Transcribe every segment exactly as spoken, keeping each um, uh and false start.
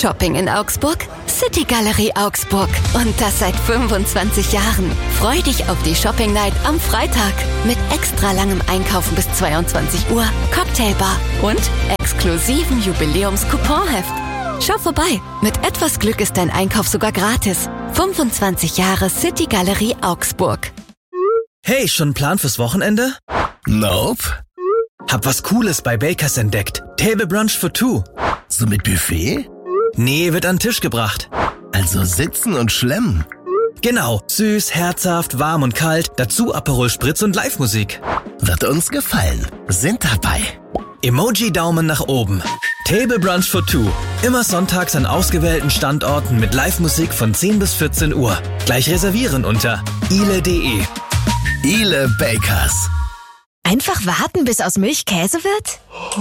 Shopping in Augsburg? City Galerie Augsburg. Und das seit fünfundzwanzig Jahren. Freu dich auf die Shopping Night am Freitag. Mit extra langem Einkaufen bis zweiundzwanzig Uhr, Cocktailbar und exklusivem Jubiläums-Couponheft. Schau vorbei. Mit etwas Glück ist dein Einkauf sogar gratis. fünfundzwanzig Jahre City Galerie Augsburg. Hey, schon ein Plan fürs Wochenende? Nope. Hab was Cooles bei Bakers entdeckt. Table Brunch for two. So mit Buffet? Nee, wird an den Tisch gebracht. Also sitzen und schlemmen. Genau. Süß, herzhaft, warm und kalt. Dazu Aperol Spritz und Live-Musik. Wird uns gefallen. Sind dabei. Emoji-Daumen nach oben. Table Brunch for two. Immer sonntags an ausgewählten Standorten mit Live-Musik von zehn bis vierzehn Uhr. Gleich reservieren unter ile punkt de. Ile Bakers. Einfach warten, bis aus Milch Käse wird?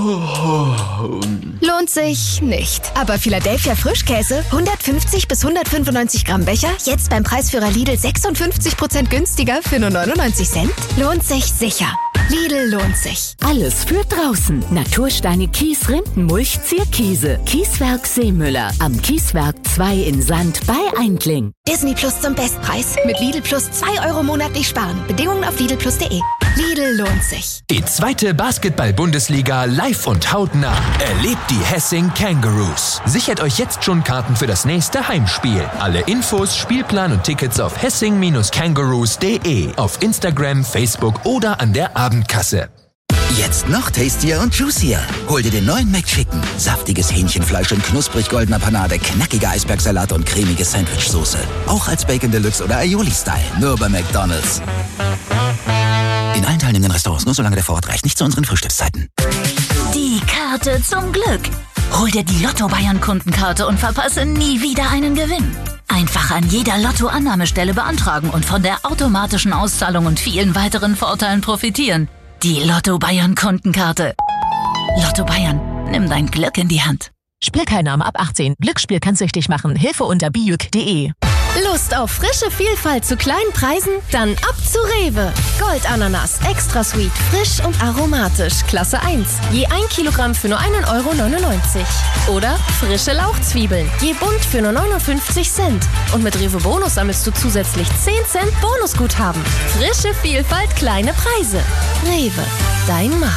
Lohnt sich nicht. Aber Philadelphia Frischkäse, hundertfünfzig bis hundertfünfundneunzig Gramm Becher, jetzt beim Preisführer Lidl sechsundfünfzig Prozent günstiger für nur neunundneunzig Cent? Lohnt sich sicher. Lidl lohnt sich. Alles für draußen. Natursteine Kies, Rindenmulch, Zierkiese. Kieswerk Seemüller. Am Kieswerk zwei in Sand bei Eindling. Disney Plus zum Bestpreis. Mit Lidl Plus zwei Euro monatlich sparen. Bedingungen auf lidl plus punkt de. Lidl lohnt sich. Die zweite Basketball-Bundesliga live und hautnah. Erlebt die Hessing Kangaroos. Sichert euch jetzt schon Karten für das nächste Heimspiel. Alle Infos, Spielplan und Tickets auf hessing kangaroos punkt de, auf Instagram, Facebook oder an der Abendkasse. Jetzt noch tastier und juicier. Hol dir den neuen McChicken. Saftiges Hähnchenfleisch in knusprig goldener Panade, knackiger Eisbergsalat und cremige Sandwichsoße. Auch als Bacon Deluxe oder Aioli-Style. Nur bei McDonald's. In allen teilnehmenden Restaurants, nur solange der Vorrat reicht. Nicht zu unseren Frühstückszeiten. Die Karte zum Glück. Hol dir die Lotto-Bayern-Kundenkarte und verpasse nie wieder einen Gewinn. Einfach an jeder Lotto-Annahmestelle beantragen und von der automatischen Auszahlung und vielen weiteren Vorteilen profitieren. Die Lotto-Bayern-Kundenkarte. Lotto Bayern, nimm dein Glück in die Hand. Spielteilnahme ab achtzehn. Glücksspiel kann süchtig machen. Hilfe unter bijuk punkt de. Lust auf frische Vielfalt zu kleinen Preisen? Dann ab zu Rewe. Goldananas, extra sweet, frisch und aromatisch, Klasse eins. Je ein Kilogramm für nur einen Euro neunundneunzig. Oder frische Lauchzwiebeln, je bunt für nur neunundfünfzig Cent. Und mit Rewe Bonus sammelst du zusätzlich zehn Cent Bonusguthaben. Frische Vielfalt, kleine Preise. Rewe, dein Markt.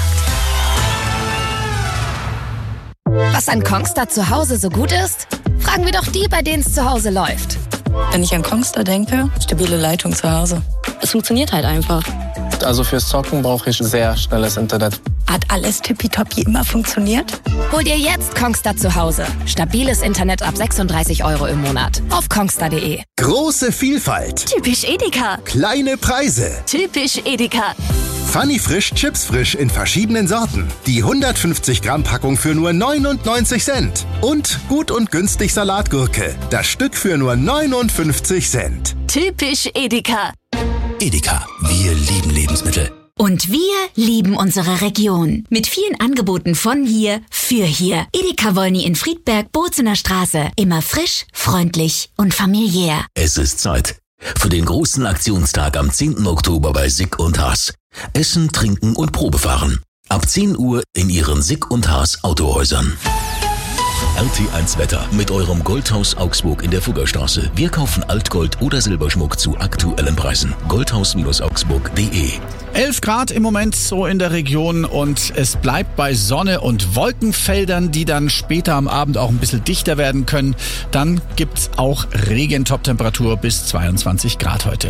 Was an Kongstar zu Hause so gut ist? Fragen wir doch die, bei denen es zu Hause läuft. Wenn ich an Kongstar denke, stabile Leitung zu Hause. Es funktioniert halt einfach. Also fürs Zocken brauche ich sehr schnelles Internet. Hat alles tippitoppi immer funktioniert? Hol dir jetzt Kongstar zu Hause. Stabiles Internet ab sechsunddreißig Euro im Monat. Auf kongstar punkt de. Große Vielfalt. Typisch Edeka. Kleine Preise. Typisch Edeka. Funny Frisch Chips Frisch in verschiedenen Sorten. Die hundertfünfzig Gramm Packung für nur neunundneunzig Cent. Und gut und günstig Salatgurke. Das Stück für nur neunundfünfzig Cent. Typisch Edeka. Edeka, wir lieben Lebensmittel. Und wir lieben unsere Region. Mit vielen Angeboten von hier, für hier. Edeka Wolny in Friedberg, Bozener Straße. Immer frisch, freundlich und familiär. Es ist Zeit für den großen Aktionstag am zehnten Oktober bei Sick und Haas. Essen, trinken und Probefahren. Ab zehn Uhr in Ihren Sick und Haas Autohäusern. R T eins Wetter mit eurem Goldhaus Augsburg in der Fuggerstraße. Wir kaufen Altgold oder Silberschmuck zu aktuellen Preisen. goldhaus augsburg punkt de. elf Grad im Moment so in der Region und es bleibt bei Sonne und Wolkenfeldern, die dann später am Abend auch ein bisschen dichter werden können. Dann gibt's auch Regen, Top-Temperatur bis zweiundzwanzig Grad heute.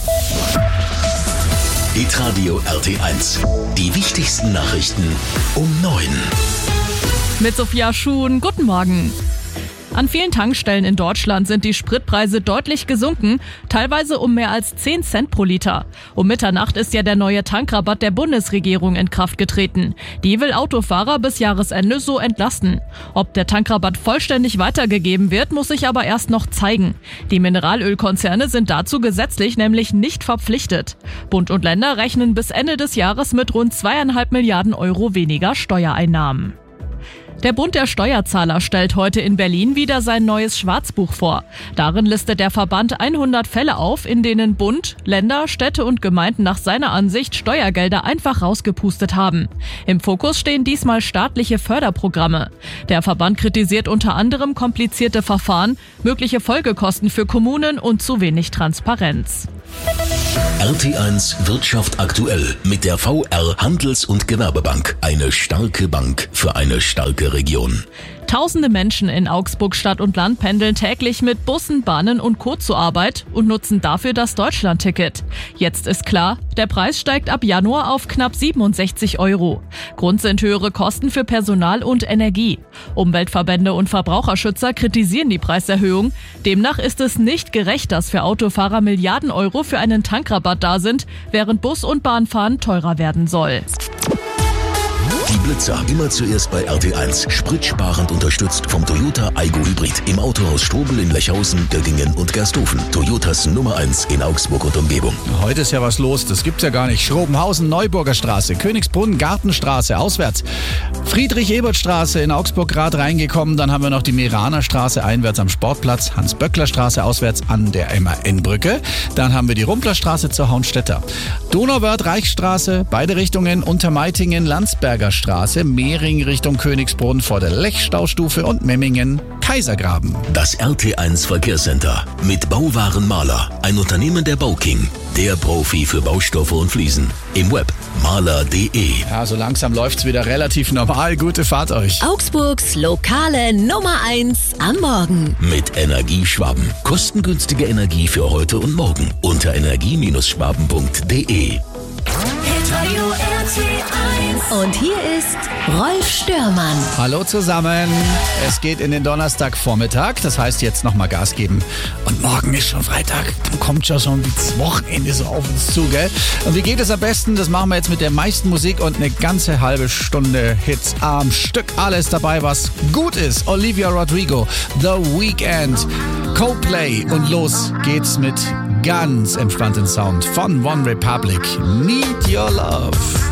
Hitradio R T eins. Die wichtigsten Nachrichten um neun. Mit Sophia Schuhn, guten Morgen. An vielen Tankstellen in Deutschland sind die Spritpreise deutlich gesunken, teilweise um mehr als zehn Cent pro Liter. Um Mitternacht ist ja der neue Tankrabatt der Bundesregierung in Kraft getreten. Die will Autofahrer bis Jahresende so entlasten. Ob der Tankrabatt vollständig weitergegeben wird, muss sich aber erst noch zeigen. Die Mineralölkonzerne sind dazu gesetzlich nämlich nicht verpflichtet. Bund und Länder rechnen bis Ende des Jahres mit rund zweieinhalb Milliarden Euro weniger Steuereinnahmen. Der Bund der Steuerzahler stellt heute in Berlin wieder sein neues Schwarzbuch vor. Darin listet der Verband hundert Fälle auf, in denen Bund, Länder, Städte und Gemeinden nach seiner Ansicht Steuergelder einfach rausgepustet haben. Im Fokus stehen diesmal staatliche Förderprogramme. Der Verband kritisiert unter anderem komplizierte Verfahren, mögliche Folgekosten für Kommunen und zu wenig Transparenz. R T eins Wirtschaft aktuell mit der V R Handels- und Gewerbebank. Eine starke Bank für eine starke Region. Tausende Menschen in Augsburg Stadt und Land pendeln täglich mit Bussen, Bahnen und Co. zur Arbeit und nutzen dafür das Deutschlandticket. Jetzt ist klar, der Preis steigt ab Januar auf knapp siebenundsechzig Euro. Grund sind höhere Kosten für Personal und Energie. Umweltverbände und Verbraucherschützer kritisieren die Preiserhöhung. Demnach ist es nicht gerecht, dass für Autofahrer Milliarden Euro für einen Tankrabatt da sind, während Bus- und Bahnfahren teurer werden soll. Die Blitzer immer zuerst bei R T eins. Spritsparend unterstützt vom Toyota Aygo Hybrid. Im Autohaus Strobel in Lechhausen, Göttingen und Gersthofen. Toyotas Nummer eins in Augsburg und Umgebung. Heute ist ja was los, das gibt's ja gar nicht. Schrobenhausen, Neuburger Straße, Königsbrunn, Gartenstraße, auswärts. Friedrich-Ebert-Straße in Augsburg gerade reingekommen. Dann haben wir noch die Meraner Straße einwärts am Sportplatz. Hans-Böckler-Straße auswärts an der M A N-Brücke. Dann haben wir die Rumplerstraße zur Hauenstädter. Donauwörth-Reichsstraße, beide Richtungen, Untermeitingen, Landsberger Straße, Mehring Richtung Königsbrunn vor der Lechstaustufe und Memmingen, Kaisergraben. Das R T eins Verkehrscenter mit Bauwaren Maler, ein Unternehmen der Bauking, der Profi für Baustoffe und Fliesen. Im Web maler punkt de. Ja, so langsam läuft's wieder relativ normal. Gute Fahrt euch. Augsburgs lokale Nummer eins am Morgen. Mit Energie Schwaben. Kostengünstige Energie für heute und morgen. Unter energie Schwaben punkt de. Und hier ist Rolf Störmann. Hallo zusammen. Es geht in den Donnerstagvormittag. Das heißt, jetzt nochmal Gas geben. Und morgen ist schon Freitag. Dann kommt schon so das Wochenende so auf uns zu, gell? Und wie geht es am besten? Das machen wir jetzt mit der meisten Musik und eine ganze halbe Stunde Hits am Stück. Alles dabei, was gut ist. Olivia Rodrigo, The Weeknd, Coldplay. Und los geht's mit ganz entspannten Sound von One Republic. Need Your Love.